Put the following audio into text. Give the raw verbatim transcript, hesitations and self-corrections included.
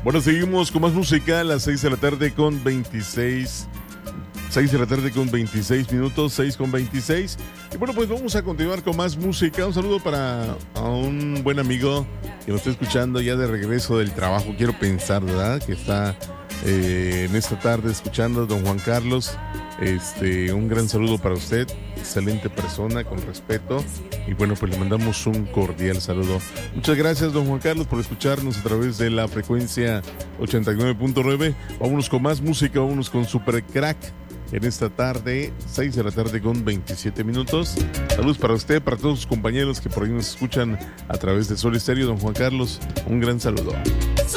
Bueno, seguimos con más música a las seis de la tarde con veintiséis. seis de la tarde con veintiséis minutos, seis con veintiséis. Y bueno, pues vamos a continuar con más música. Un saludo para a un buen amigo que nos está escuchando ya de regreso del trabajo. Quiero pensar, ¿verdad? Que está eh, en esta tarde escuchando, don Juan Carlos. Este, un gran saludo para usted. Excelente persona, con respeto. Y bueno, pues le mandamos un cordial saludo. Muchas gracias, don Juan Carlos, por escucharnos a través de la frecuencia ochenta y nueve punto nueve. Vámonos con más música, vámonos con Super Crack. En esta tarde, seis de la tarde con veintisiete minutos. Saludos para usted, para todos sus compañeros que por ahí nos escuchan a través de Sol Estéreo. Don Juan Carlos, un gran saludo.